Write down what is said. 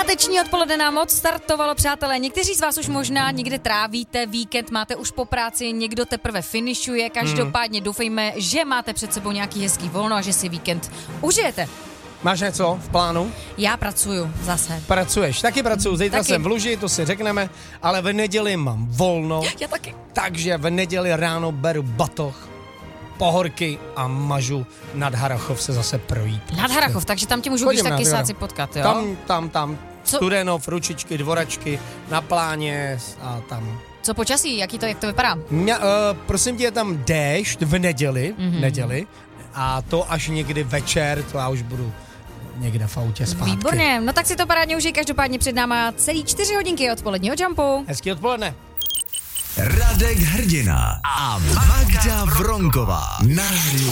Páteční odpoledne nám moc startovalo, přátelé. Někteří z vás už možná někde trávíte víkend, máte už po práci, někdo teprve finišuje. Každopádně doufejme, že máte před sebou nějaký hezký volno a že si víkend užijete. Máš něco v plánu? Já pracuju zase. Pracuješ, taky pracuju, zítra jsem v Luži, to si řekneme, ale v neděli mám volno. Já taky. Takže v neděli ráno beru batoh, pohorky a mažu nad Harachov se zase projít. Nad Harachov, takže tam tě můžu když taky sáci potkat, jo? Tam. Studenov, Ručičky, Dvoračky, na Pláně a tam. Co počasí, jak to vypadá? Prosím tě, je tam déšť v neděli a to až někdy večer, to já už budu někde v autě zpátky. Výborně, no tak si to parádně užij, každopádně před náma celý 4 hodinky odpoledního Jumpu. Hezký odpoledne. Radek Hrdina a Magda Vronková na